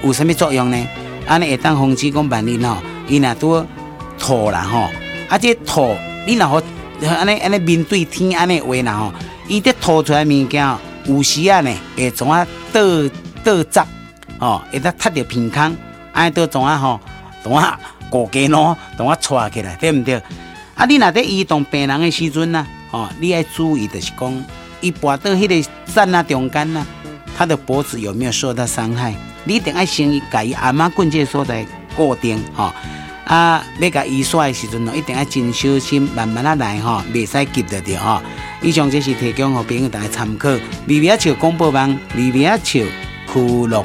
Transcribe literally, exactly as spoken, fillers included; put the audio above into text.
有什么作用呢？安尼会当防止讲万一吼，伊若拄吐啦吼，啊这吐你若好安尼安尼面对天安尼话啦吼，伊这吐出来物件，有时啊呢会怎啊倒倒砸哦，会当踢着鼻孔，安尼倒怎啊吼，怎啊过肩咯，怎啊拽起来，对毋对？啊，你若在移动病人的时阵呐，哦，你要注意就是讲，伊跋到迄个扇啊中间呐，他的脖子有没有受到伤害？你一定要先甲伊阿妈棍这所在固定吼、哦，啊，要甲移刷的时阵哦，一定要真小心，慢慢啊来吼，袂使急着着吼。以上这是提供互朋友大家参考，微微笑广播网，微微笑苦乐